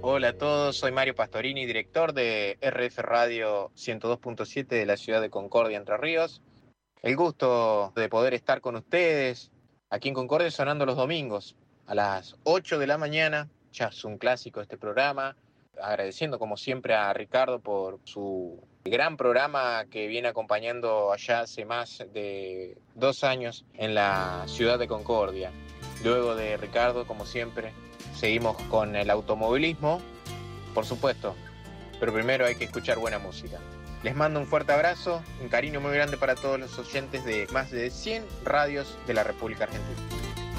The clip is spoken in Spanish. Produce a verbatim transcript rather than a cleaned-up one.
Hola a todos, soy Mario Pastorini, director de R F Radio ciento dos punto siete de la ciudad de Concordia, Entre Ríos. El gusto de poder estar con ustedes aquí en Concordia sonando los domingos a las ocho de la mañana. Ya es un clásico este programa. Agradeciendo como siempre a Ricardo por su gran programa que viene acompañando allá hace más de dos años en la ciudad de Concordia. Luego de Ricardo, como siempre, seguimos con el automovilismo, por supuesto, pero primero hay que escuchar buena música. Les mando un fuerte abrazo, un cariño muy grande para todos los oyentes de más de cien radios de la República Argentina.